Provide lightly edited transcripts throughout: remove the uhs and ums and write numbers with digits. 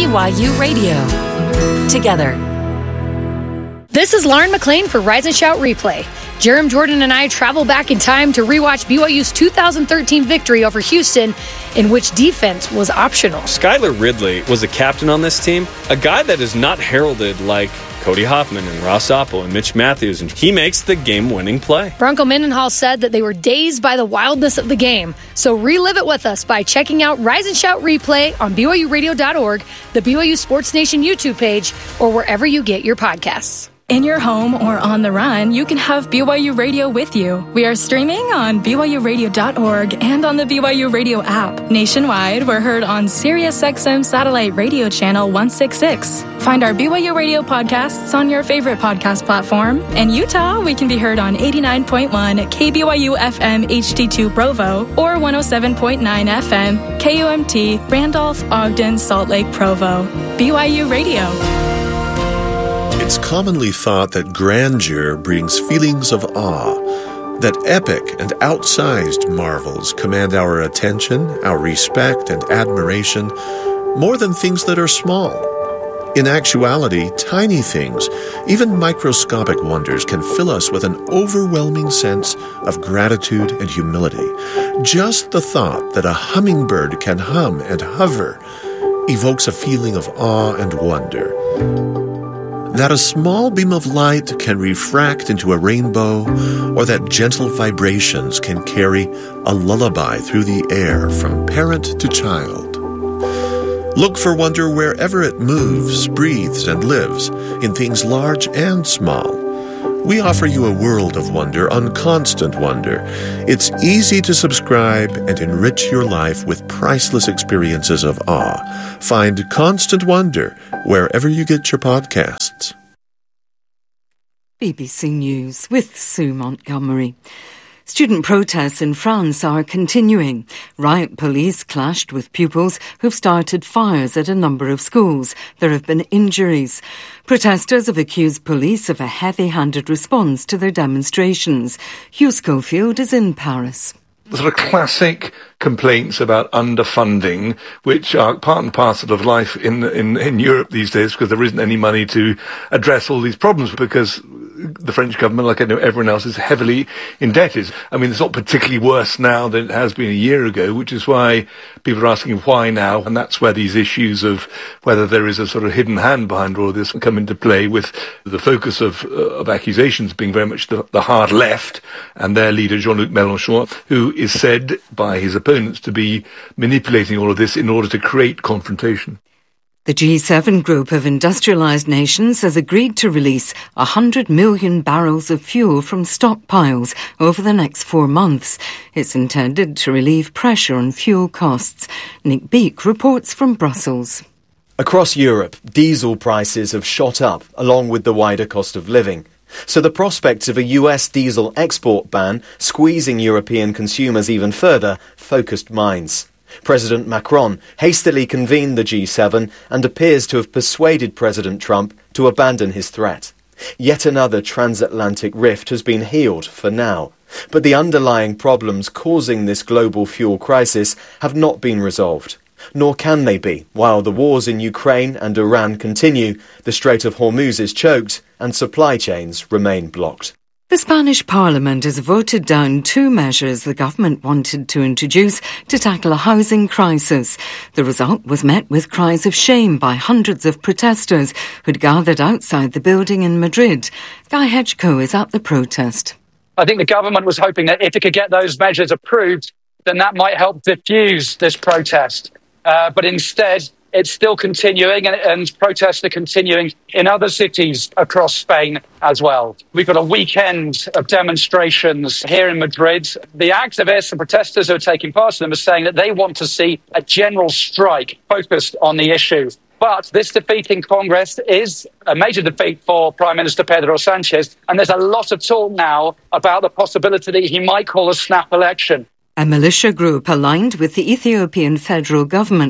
BYU Radio. Together. This is Lauren McLean for Rise and Shout Replay. Jerem Jordan and I travel back in time to rewatch BYU's 2013 victory over Houston, in which defense was optional. Skylar Ridley was a captain on this team, a guy that is not heralded like Cody Hoffman and Ross Opel and Mitch Matthews, and he makes the game-winning play. Bronco Mendenhall said that they were dazed by the wildness of the game. So relive it with us by checking out Rise and Shout Replay on BYURadio.org, the BYU Sports Nation YouTube page, or wherever you get your podcasts. In your home or on the run, you can have BYU Radio with you. We are streaming on BYURadio.org and on the BYU Radio app. Nationwide, we're heard on SiriusXM Satellite Radio Channel 166. Find our BYU Radio podcasts on your favorite podcast platform. In Utah, we can be heard on 89.1 KBYU FM HD2 Provo or 107.9 FM KUMT Randolph, Ogden, Salt Lake, Provo. BYU Radio. It's commonly thought that grandeur brings feelings of awe, that epic and outsized marvels command our attention, our respect, and admiration more than things that are small. In actuality, tiny things, even microscopic wonders, can fill us with an overwhelming sense of gratitude and humility. Just the thought that a hummingbird can hum and hover evokes a feeling of awe and wonder. That a small beam of light can refract into a rainbow, or that gentle vibrations can carry a lullaby through the air from parent to child. Look for wonder wherever it moves, breathes, and lives, in things large and small. We offer you a world of wonder on Constant Wonder. It's easy to subscribe and enrich your life with priceless experiences of awe. Find Constant Wonder wherever you get your podcasts. BBC News with Sue Montgomery. Student protests in France are continuing. Riot police clashed with pupils who've started fires at a number of schools. There have been injuries. Protesters have accused police of a heavy-handed response to their demonstrations. Hugh Schofield is in Paris. The sort of classic complaints about underfunding, which are part and parcel of life in Europe these days, because there isn't any money to address all these problems, because the French government, like I know everyone else, is heavily indebted. I mean, it's not particularly worse now than it has been a year ago, which is why people are asking why now, and that's where these issues of whether there is a sort of hidden hand behind all of this come into play, with the focus of accusations being very much the hard left and their leader Jean-Luc Mélenchon, who is said by his opponents to be manipulating all of this in order to create confrontation. The G7 group of industrialised nations has agreed to release 100 million barrels of fuel from stockpiles over the next 4 months. It's intended to relieve pressure on fuel costs. Nick Beak reports from Brussels. Across Europe, diesel prices have shot up along with the wider cost of living. So the prospects of a US diesel export ban squeezing European consumers even further focused minds. President Macron hastily convened the G7 and appears to have persuaded President Trump to abandon his threat. Yet another transatlantic rift has been healed for now. But the underlying problems causing this global fuel crisis have not been resolved. Nor can they be. While the wars in Ukraine and Iran continue, the Strait of Hormuz is choked and supply chains remain blocked. The Spanish Parliament has voted down 2 measures the government wanted to introduce to tackle a housing crisis. The result was met with cries of shame by hundreds of protesters who'd gathered outside the building in Madrid. Guy Hedgecoe is at the protest. I think the government was hoping that if it could get those measures approved, then that might help diffuse this protest. But instead, it's still continuing, and protests are continuing in other cities across Spain as well. We've got a weekend of demonstrations here in Madrid. The activists and protesters who are taking part in them are saying that they want to see a general strike focused on the issue. But this defeat in Congress is a major defeat for Prime Minister Pedro Sanchez, and there's a lot of talk now about the possibility that he might call a snap election. A militia group aligned with the Ethiopian federal government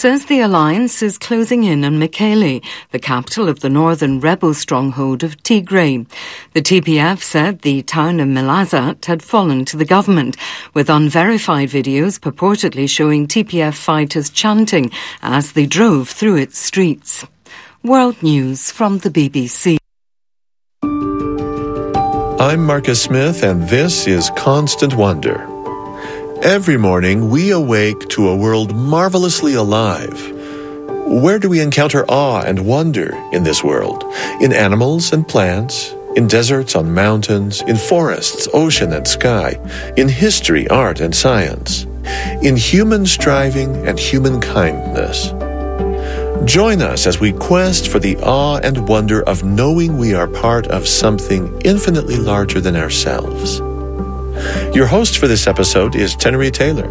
says the alliance is closing in on Mekelle, the capital of the northern rebel stronghold of Tigray. The TPF said the town of Melazat had fallen to the government, with unverified videos purportedly showing TPF fighters chanting as they drove through its streets. World News from the BBC. I'm Marcus Smith, and this is Constant Wonder. Every morning, we awake to a world marvelously alive. Where do we encounter awe and wonder in this world? In animals and plants, in deserts, on mountains, in forests, ocean and sky, in history, art and science, in human striving and human kindness. Join us as we quest for the awe and wonder of knowing we are part of something infinitely larger than ourselves. Your host for this episode is Tenery Taylor.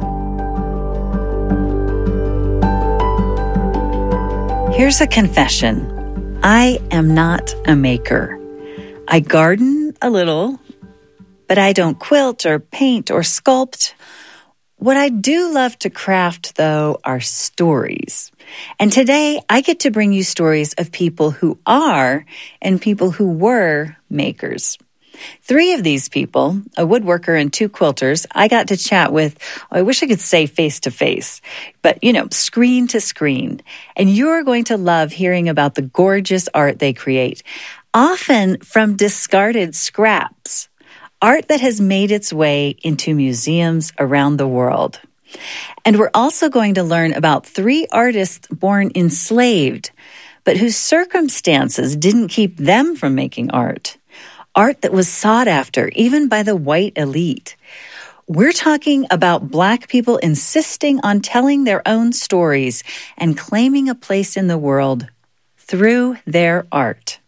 Here's a confession. I am not a maker. I garden a little, but I don't quilt or paint or sculpt. What I do love to craft, though, are stories. And today, I get to bring you stories of people who are and people who were makers. 3 of these people, a woodworker and 2 quilters, I got to chat with, I wish I could say face to face, but screen to screen. And you're going to love hearing about the gorgeous art they create, often from discarded scraps, art that has made its way into museums around the world. And we're also going to learn about 3 artists born enslaved, but whose circumstances didn't keep them from making art. Art that was sought after, even by the white elite. We're talking about Black people insisting on telling their own stories and claiming a place in the world through their art.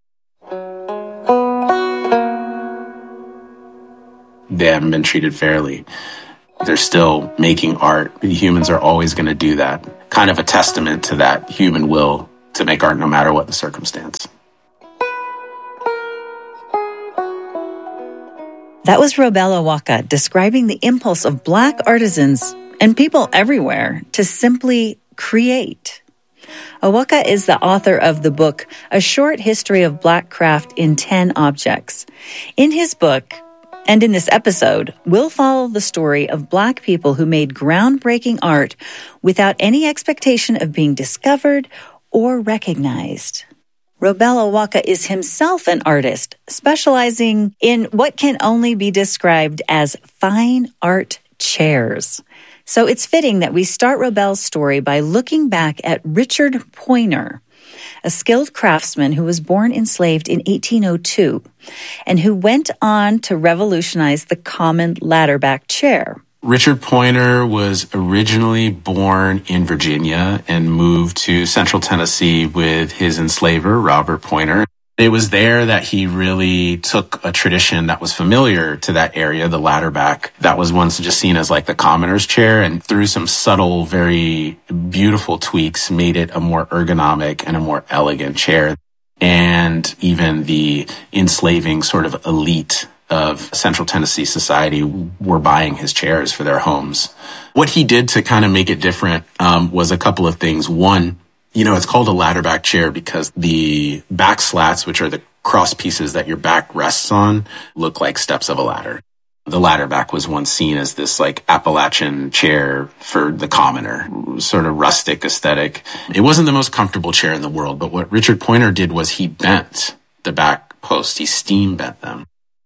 They haven't been treated fairly. They're still making art. Humans are always going to do that. Kind of a testament to that human will to make art no matter what the circumstance. That was Robel Awaka describing the impulse of Black artisans and people everywhere to simply create. Awaka is the author of the book, A Short History of Black Craft in 10 Objects. In his book, and in this episode, we'll follow the story of Black people who made groundbreaking art without any expectation of being discovered or recognized. Robel Awaka is himself an artist, specializing in what can only be described as fine art chairs. So it's fitting that we start Robel's story by looking back at Richard Poynter, a skilled craftsman who was born enslaved in 1802 and who went on to revolutionize the common ladder-back chair. Richard Poynter was originally born in Virginia and moved to Central Tennessee with his enslaver, Robert Poynter. It was there that he really took a tradition that was familiar to that area, the ladder-back, that was once just seen as like the commoner's chair, and through some subtle, very beautiful tweaks, made it a more ergonomic and a more elegant chair. And even the enslaving sort of elite of Central Tennessee society were buying his chairs for their homes. What he did to kind of make it different was a couple of things. One, it's called a ladder-back chair because the back slats, which are the cross pieces that your back rests on, look like steps of a ladder. The ladder-back was once seen as this like Appalachian chair for the commoner, sort of rustic aesthetic. It wasn't the most comfortable chair in the world, but what Richard Poynter did was he bent the back posts. He steam bent them.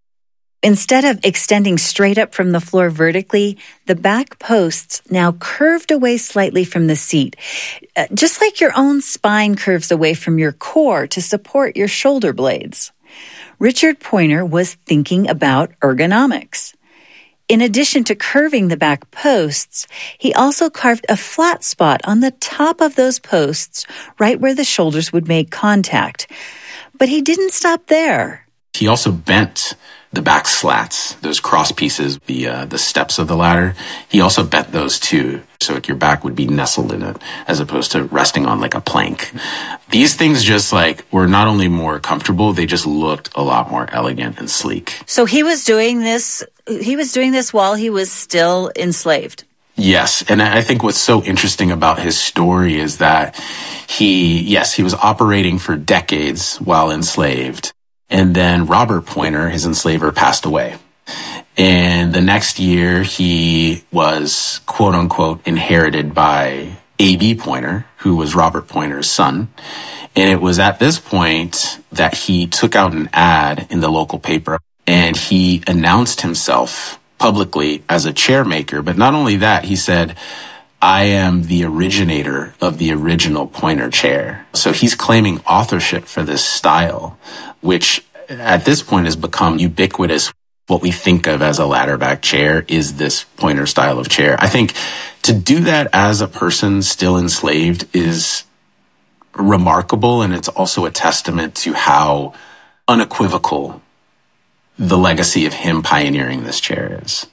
Instead of extending straight up from the floor vertically, the back posts now curved away slightly from the seat, just like your own spine curves away from your core to support your shoulder blades. Richard Poynter was thinking about ergonomics. In addition to curving the back posts, he also carved a flat spot on the top of those posts, right where the shoulders would make contact. But he didn't stop there. He also bent the back slats, those cross pieces, the steps of the ladder. He also bent those too, so your back would be nestled in it, as opposed to resting on like a plank. These things just were not only more comfortable, they just looked a lot more elegant and sleek. So he was doing this while he was still enslaved. Yes. And I think what's so interesting about his story is that he was operating for decades while enslaved. And then Robert Poynter, his enslaver, passed away. And the next year he was, quote unquote, inherited by A.B. Poynter, who was Robert Poynter's son. And it was at this point that he took out an ad in the local paper and he announced himself publicly as a chair maker. But not only that, he said, I am the originator of the original Poynter chair. So he's claiming authorship for this style, which at this point has become ubiquitous. What we think of as a ladder-back chair is this Poynter style of chair. I think to do that as a person still enslaved is remarkable, and it's also a testament to how unequivocal the legacy of him pioneering this chair is.